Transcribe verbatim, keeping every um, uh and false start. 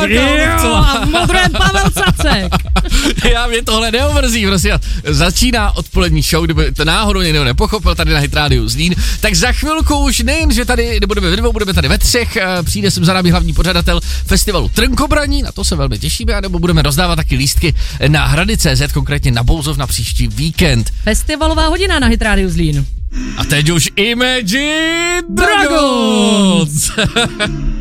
Jo, a v modrém Pavel Cacek. Já mě tohle neomrzí, prostě. Začíná odpolední show, kdyby to náhodou někdo nepochopil tady na Hit Radio Zlín, tak za chvilku už nejen, že tady nebudeme ve dvou, budeme tady ve třech, přijde sem za námi hlavní pořadatel festivalu Trnkobraní, na to se velmi těšíme, anebo budeme rozdávat taky lístky na Hrady tečka cé zet, konkrétně na Bouzov na příští víkend. Festivalová hodina na Hit Radio Zlín. A teď už Imagine Dragons!